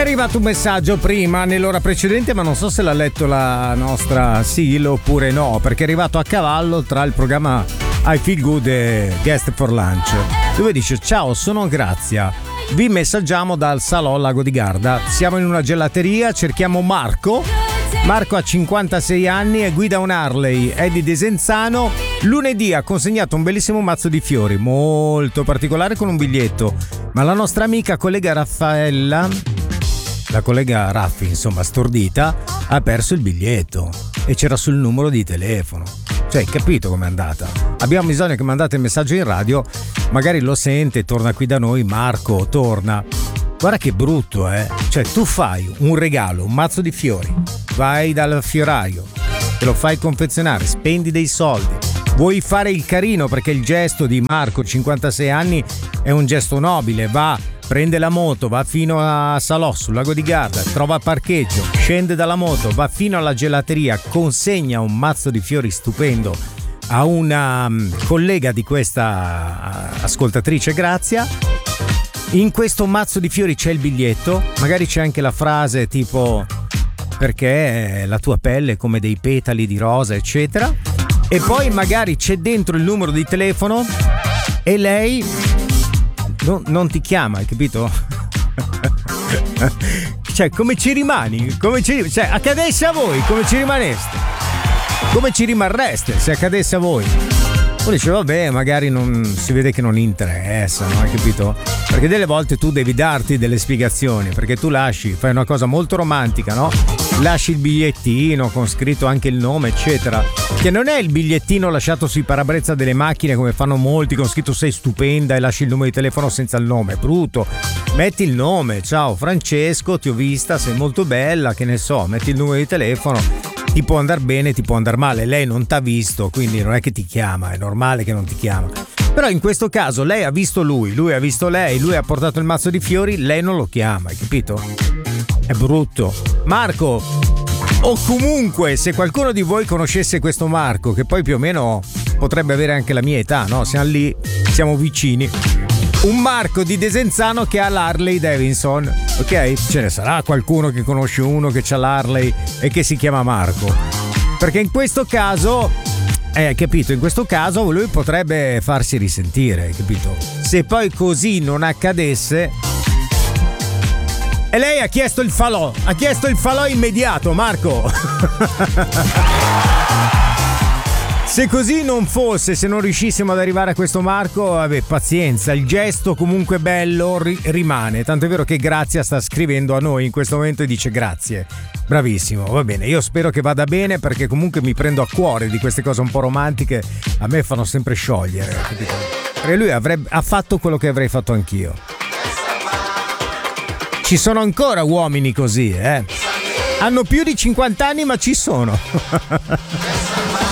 arrivato un messaggio prima nell'ora precedente, ma non so se l'ha letto la nostra Sil oppure no, perché è arrivato a cavallo tra il programma I Feel Good e Guest for Lunch, dove dice: ciao, sono Grazia, vi messaggiamo dal Salò Lago di Garda, siamo in una gelateria, cerchiamo Marco ha 56 anni e guida un Harley, è di Desenzano. Lunedì ha consegnato un bellissimo mazzo di fiori molto particolare con un biglietto, ma la nostra amica collega Raffaella, la collega Raffi, insomma stordita, ha perso il biglietto e c'era sul numero di telefono. Cioè, hai capito com'è andata? Abbiamo bisogno che mandate il messaggio in radio, magari lo sente, torna qui da noi, Marco torna. Guarda che brutto, Cioè, tu fai un regalo, un mazzo di fiori, vai dal fioraio, te lo fai confezionare, spendi dei soldi, vuoi fare il carino perché il gesto di Marco, 56 anni, è un gesto nobile, va, prende la moto, va fino a Salò, sul Lago di Garda, trova parcheggio, scende dalla moto, va fino alla gelateria, consegna un mazzo di fiori stupendo a una collega di questa ascoltatrice Grazia. In questo mazzo di fiori c'è il biglietto, magari c'è anche la frase tipo perché la tua pelle è come dei petali di rosa, eccetera, e poi magari c'è dentro il numero di telefono e lei non ti chiama, hai capito? Cioè, come ci rimani? Cioè, accadesse a voi, come ci rimaneste? Come ci rimarreste se accadesse a voi? Uno dice vabbè, magari non si vede che non interessa, no? Hai capito? Perché delle volte tu devi darti delle spiegazioni, perché tu fai una cosa molto romantica, no? Lasci il bigliettino con scritto anche il nome, eccetera, che non è il bigliettino lasciato sui parabrezza delle macchine come fanno molti con scritto sei stupenda e lasci il numero di telefono senza il nome, brutto. Metti il nome, ciao Francesco, ti ho vista, sei molto bella, che ne so, metti il numero di telefono. Ti può andare bene, ti può andare male, lei non t'ha visto, quindi non è che ti chiama, è normale che non ti chiama. Però in questo caso lei ha visto lui ha visto lei, lui ha portato il mazzo di fiori, lei non lo chiama, hai capito? È brutto. Marco, o comunque se qualcuno di voi conoscesse questo Marco, che poi più o meno potrebbe avere anche la mia età, no? Siamo lì, siamo vicini. Un Marco di Desenzano che ha l'Harley Davidson, ok? Ce ne sarà qualcuno che conosce uno che ha l'Harley e che si chiama Marco, perché in questo caso, capito? In questo caso lui potrebbe farsi risentire, capito? Se poi così non accadesse. E lei ha chiesto il falò immediato, Marco. Se così non fosse, se non riuscissimo ad arrivare a questo Marco, vabbè, pazienza, il gesto comunque bello rimane. Tanto è vero che Grazia sta scrivendo a noi in questo momento e dice grazie. Bravissimo, va bene, io spero che vada bene perché comunque mi prendo a cuore di queste cose un po' romantiche, a me fanno sempre sciogliere, capito? Perché lui ha fatto quello che avrei fatto anch'io. Ci sono ancora uomini così, Hanno più di 50 anni ma ci sono.